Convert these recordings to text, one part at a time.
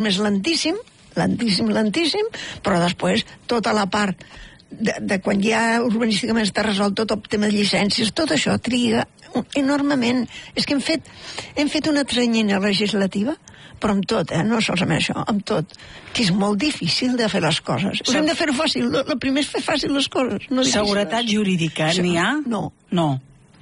urbanisme és lentíssim, però després tota la part de quan ja urbanísticament està resolt tot el tema de llicències, tot això triga enormement. És que hem fet una tranyina legislativa, però amb tot, no solament això, amb tot, que és molt difícil de fer les coses. Hem de fer-ho fàcil, el primer és fer fàcil les coses. No seguretat jurídica, n'hi ha? No.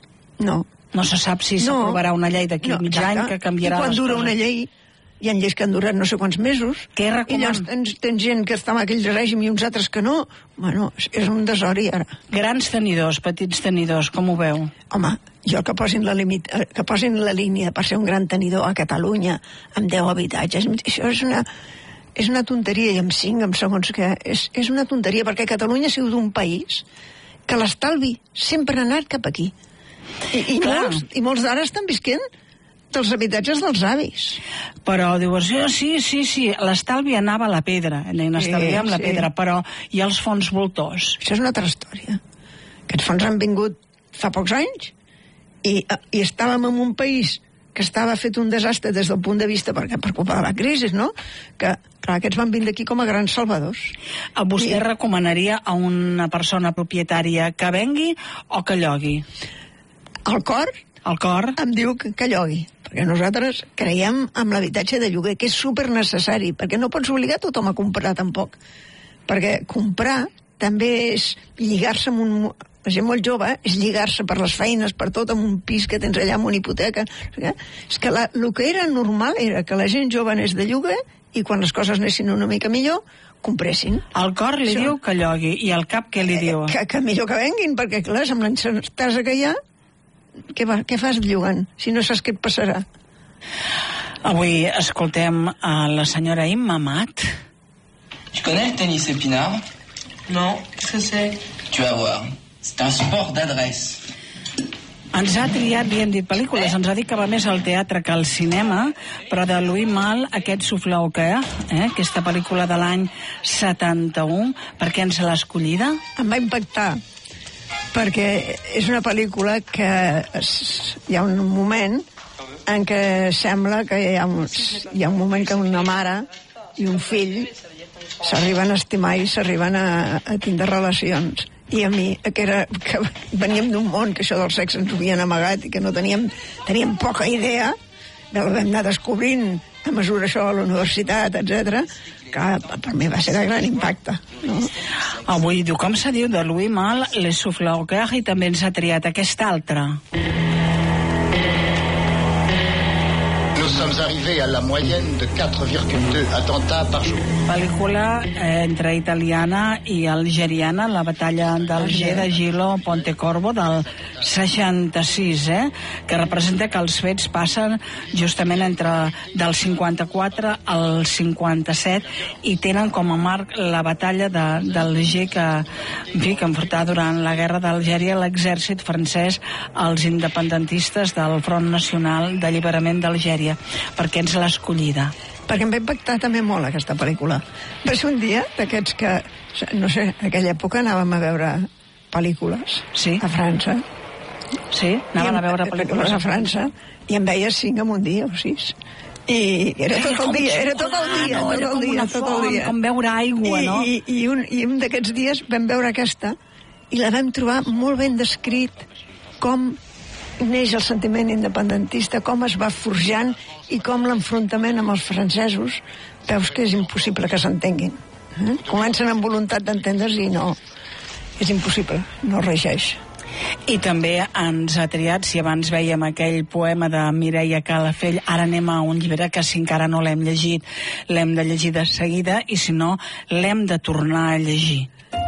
No se sap si s'aprovarà una llei d'aquí mig any que canviarà les coses. I quan dura una llei, hi ha lleis que han durat no sé quants mesos. Què recomana? I llavors tens gent que està en aquell règim i uns altres que no. Bueno, és un desori ara. Grans tenidors, petits tenidors, com ho veu? Home, jo que posin la línia per ser un gran tenidor a Catalunya amb 10 habitatges, això és una tonteria, i amb 5, amb segons que... És una tonteria, perquè Catalunya ha sigut un país que l'estalvi sempre ha anat cap aquí. I molts d'ara estan visquent dels habitatges dels avis. Però dius, sí, l'estalvi anava a la pedra, n'estalvíem la pedra, però i els fons voltors? Això és una altra història. Aquests fons han vingut fa pocs anys i estàvem en un país que estava fet un desastre des del punt de vista per culpa de la crisi, no? Que, clar, aquests van vindre aquí com a grans salvadors. Vostè recomanaria a una persona propietària que vengui o que llogui? El cor em diu que llogui, perquè nosaltres creiem en l'habitatge de lloguer, que és supernecessari, perquè no pots obligar tothom a comprar tampoc, perquè comprar també és lligar-se amb la gent molt jove és lligar-se per les feines, per tot, amb un pis que tens allà, amb una hipoteca. És que el que era normal era que la gent jove anés de lloguer i quan les coses anessin una mica millor, compressin. El cor li diu que llogui, i el cap què li diu? Que millor que venguin, perquè clar, amb l'encertesa que hi ha, què fas llogant, si no saps què et passarà? Avui escoltem a la senyora Imma Amat. Tu connais le tennis épinard? Non, qu'est-ce que c'est? Tu vas voir, c'est un sport d'adresse. Ens ha triat, li hem dit pel·lícules, ens ha dit que va més al teatre que al cinema, però de Louis Malle, aquest Souffleur au cœur, aquesta pel·lícula de l'any 71, per què ens l'ha escollida? Em va impactar, perquè és una pel·lícula que hi ha un moment en què sembla que hi ha un moment que una mare i un fill s'arriben a estimar i s'arriben a tindre relacions. I a mi, que veníem d'un món que això del sexe ens ho havien amagat i que no teníem poca idea, que ho vam anar descobrint a mesura això a la universitat, etc., que per mi va ser de gran impacte. No? Avui diu, com se diu, de Louis Malle, Les Souffleurs au cœur, i també ens ha triat aquesta altra. Nous sommes arrivés à la moyenne de 4,2 attentats par jour. Pel·lícula entre italiana i algeriana, la batalla d'Alger de Gilo Pontecorvo del 66, que representa que els fets passen justament del 54 al 57 i tenen com a marc la batalla d'Alger que enfrontar durant la guerra d'Algèria l'exèrcit francès als independentistes del Front Nacional d'Alliberament d'Algèria. Per què ens l'ha escollida? Perquè em va impactar també molt aquesta pel·lícula. Va ser un dia d'aquests que, no sé, en aquella època anàvem a veure pel·lícules a França. Sí, anaven a veure pel·lícules a França i en veies 5 en un dia o 6. I era tot el dia, era tot el dia. Com veure aigua, no? I un d'aquests dies vam veure aquesta i la vam trobar molt ben descrit com neix el sentiment independentista, com es va forjant i com l'enfrontament amb els francesos veus que és impossible que s'entenguin. Comencen amb voluntat d'entendre's i no, és impossible, no regeix. I també ens ha triat, si abans veiem aquell poema de Mireia Calafell, ara anem a un llibre que si encara no l'hem llegit, l'hem de llegir de seguida i si no, l'hem de tornar a llegir.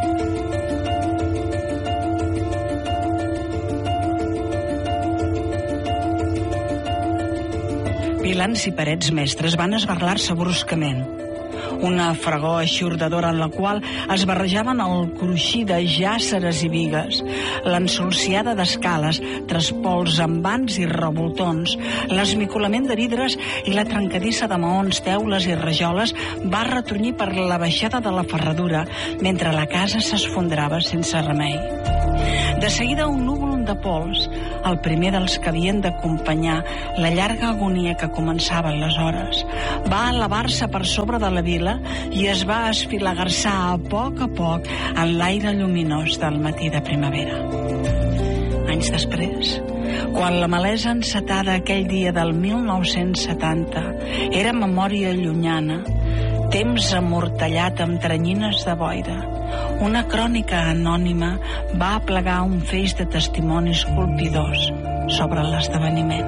Pilans i parets mestres van esbarlar-se bruscament. Una fregor eixordadora en la qual es barrejaven el cruixir de jàsseres i bigues, l'ensolciada d'escales, traspols amb vans i revoltons, l'esmicolament de vidres i la trencadissa de maons, teules i rajoles va retrunyir per la baixada de la ferradura, mentre la casa s'esfondrava sense remei. De seguida un núvol crim de pols, el primer dels que havien d'acompanyar la llarga agonia que començava aleshores, va elevar-se per sobre de la vila i es va esfilagar-se a poc en l'aire lluminós del matí de primavera. Anys després, quan la malesa encetada aquell dia del 1970 era memòria llunyana, temps amortallat amb teranyines de boira, una crònica anònima va aplegar un feix de testimonis colpidors sobre l'esdeveniment.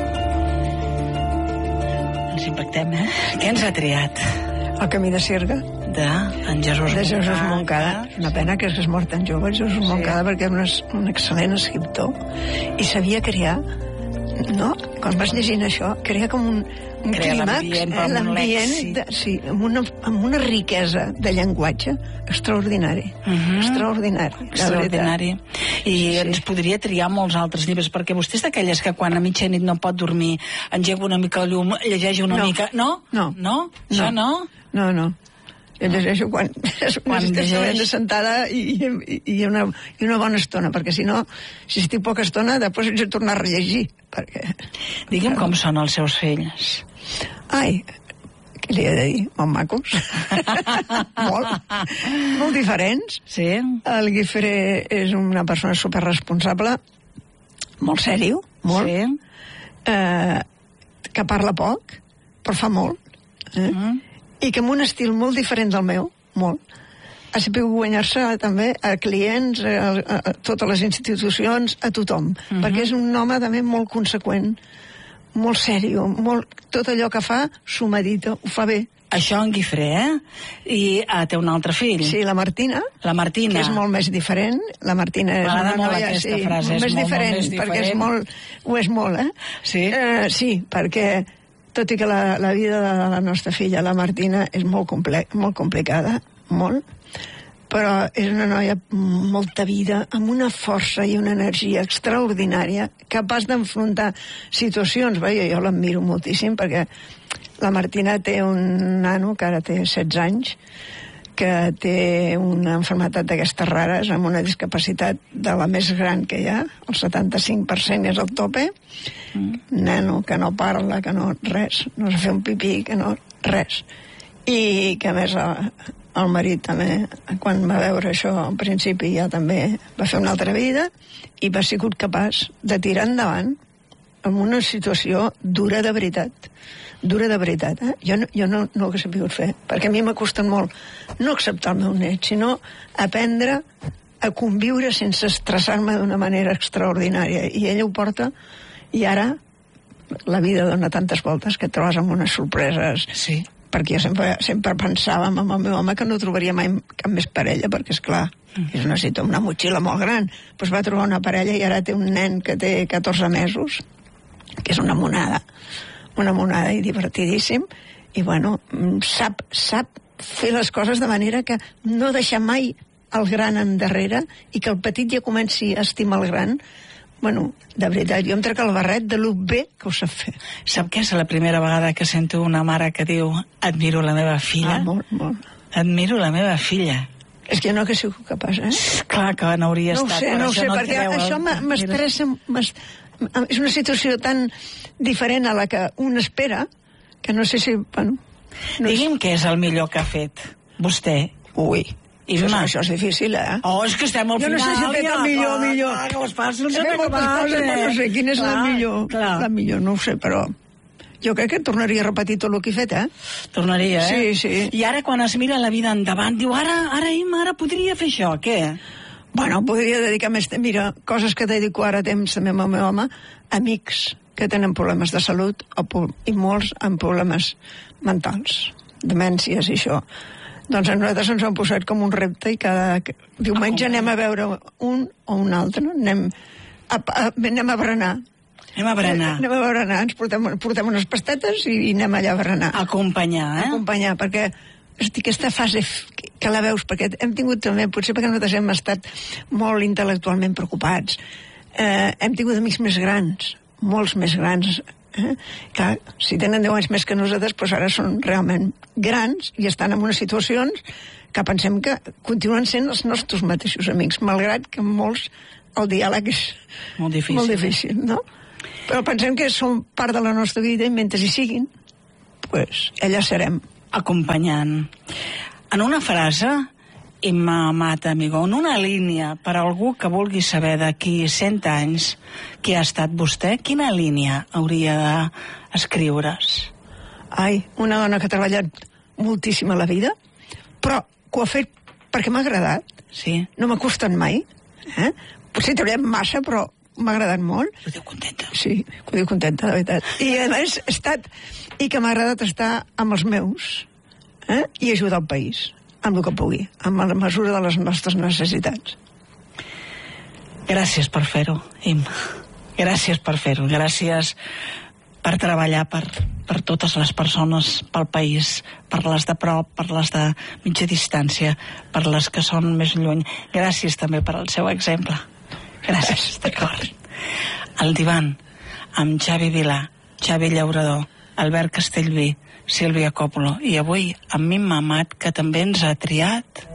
Ens impactem, eh? Què ens ha triat? El camí de Sirga. En Jesús de Jesús Moncada. Una pena que es mort tan jove, Jesús Moncada, perquè era un excel·lent escriptor i sabia crear, no? Quan vas llegint això, crea com un clímax, l'ambient, sí, amb una riquesa de llenguatge extraordinari. Extraordinari. I ens podria triar molts altres llibres, perquè vostè és d'aquelles que quan a mitjanit no pot dormir, engega una mica el llum, llegeix una mica... No? Això no? No. Jo llegeixo quan estic sentada i una bona estona, perquè si no, si estic poca estona, després haig de tornar a rellegir. Digui'm com són els seus fills. Ai, què li he de dir? Molt macos. Molt diferents. Sí. El Guifré és una persona superresponsable, molt sèrio, molt. Sí. Que parla poc, però fa molt. I que amb un estil molt diferent del meu, molt, ha sabut guanyar-se també a clients, a totes les institucions, a tothom, perquè és un home també molt conseqüent, molt sèrio, tot allò que fa s'ho medita, ho fa bé. Això en Guifré, I té un altre fill. Sí, la Martina. Que és molt més diferent. La Martina és una noia, molt més diferent, perquè ho és molt, Sí? Sí, perquè tot i que la vida de la nostra filla, la Martina, és molt complicada, molt, però és una noia amb molta vida, amb una força i una energia extraordinària, capaç d'enfrontar situacions. Jo l'admiro moltíssim, perquè la Martina té un nano, que ara té 16 anys, que té una malaltia d'aquestes rares, amb una discapacitat de la més gran que hi ha, el 75% és el tope, nano que no parla, que no res, no sap fer un pipí, que no res. I que a més el marit també, quan va veure això al principi, ja també va fer una altra vida i va sigut capaç de tirar endavant en una situació dura de veritat. Jo no ho he sabut fer, perquè a mi m'ha costat molt no acceptar el meu net, sinó aprendre a conviure sense estressar-me d'una manera extraordinària. I ella ho porta, i ara la vida dona tantes voltes que et trobes amb unes sorpreses. Sí. Perquè jo sempre pensàvem amb el meu home que no trobaria mai cap més parella, perquè, esclar, és una motxilla molt gran. Doncs va trobar una parella i ara té un nen que té 14 mesos, que és una monada i divertidíssim, i bueno, sap fer les coses de manera que no deixa mai el gran endarrere i que el petit ja comenci a estimar el gran. Bueno, de veritat, jo em trec el barret de lo bé que ho sap fer. Sap què és la primera vegada que sento una mare que diu admiro la meva filla? Molt. Admiro la meva filla. És que jo no que sigut capaç, Clar que n'hauria estat. No ho sé, perquè això m'estressa. És una situació tan diferent a la que un espera, que no sé si... Digui'm què és el millor que ha fet vostè. Ui, això és difícil, és que estem al final. Jo no sé si he fet el millor. Que les fàcils he fet moltes coses, però no sé quina és la millor. La millor, no ho sé, però... Jo crec que tornaria a repetir tot el que he fet, Tornaria, Sí. I ara, quan es mira la vida endavant, diu, ara podria fer això, què? Bueno, podria dedicar més temps. Mira, coses que dedico ara temps també amb el meu home, amics que tenen problemes de salut i molts amb problemes mentals, demències i això. Doncs a nosaltres ens ho hem posat com un repte i cada diumenge anem a veure un o un altre. Anem a berenar. Anem a berenar, ens portem unes pastetes i anem allà a berenar. Acompanyar, perquè aquesta fase que la veus, perquè hem tingut també, potser perquè nosaltres hem estat molt intel·lectualment preocupats, hem tingut amics més grans, molts més grans, Clar, si tenen 10 anys més que nosaltres, doncs ara són realment grans i estan en unes situacions que pensem que continuen sent els nostres mateixos amics, malgrat que molts el diàleg és molt difícil, no? Però pensem que són part de la nostra vida i mentre hi siguin, pues, allà serem. Acompanyant. En una frase, Imma Mata, amigo, en una línia, per a algú que vulgui saber d'aquí 100 anys qui ha estat vostè, quina línia hauria d'escriure's? Ai, una dona que ha treballat moltíssim a la vida, però que ho ha fet perquè m'ha agradat. Sí. No m'ha costat mai. Potser treballem massa, però m'ha agradat molt. Ho diu contenta. Sí, ho diu contenta, de veritat. I a més, i que m'ha agradat estar amb els meus i ajudar el país, amb el que pugui, amb la mesura de les nostres necessitats. Gràcies per fer-ho, Imma. Gràcies per fer-ho. Gràcies per treballar per totes les persones, pel país, per les de prop, per les de mitja distància, per les que són més lluny. Gràcies també per al seu exemple. Gràcies, d'acord. El divan, amb Xavi Vilà, Xavi Llaurador, Albert Castellví, Sílvia Coppola, i avui amb Imma Amat, que també ens ha triat